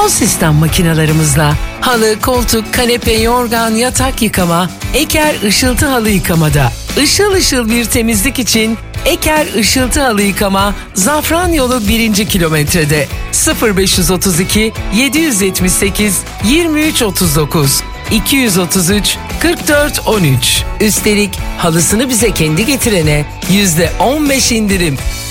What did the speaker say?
Son sistem makinalarımızla halı, koltuk, kanepe, yorgan, yatak yıkama, Eker Işıltı Halı Yıkamada. Işıl ışıl bir temizlik için Eker Işıltı Halı Yıkama, Zafran Yolu 1. kilometrede. 0532 778 2339 233 44 13. Üstelik halısını bize kendi getirene %15 indirim.